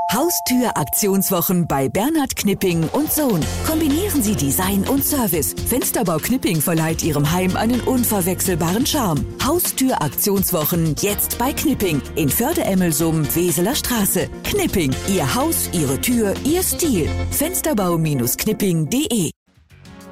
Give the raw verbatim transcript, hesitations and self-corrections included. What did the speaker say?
Haustür-Aktionswochen bei Bernhard Knipping und Sohn. Kombinieren Sie Design und Service. Fensterbau Knipping verleiht Ihrem Heim einen unverwechselbaren Charme. Haustür-Aktionswochen jetzt bei Knipping in Förde-Emmelsum, Weseler Straße. Knipping, Ihr Haus, Ihre Tür, Ihr Stil. Fensterbau Knipping punkt de